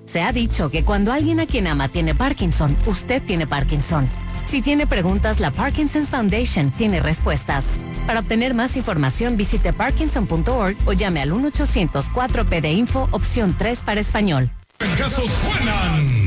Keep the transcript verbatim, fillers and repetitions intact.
Se ha dicho que cuando alguien a quien ama tiene Parkinson, usted tiene Parkinson. Si tiene preguntas, la Parkinson's Foundation tiene respuestas. Para obtener más información, visite parkinson punto org o llame al uno ochocientos cuatro P de Info, opción tres para español. Casos suenan.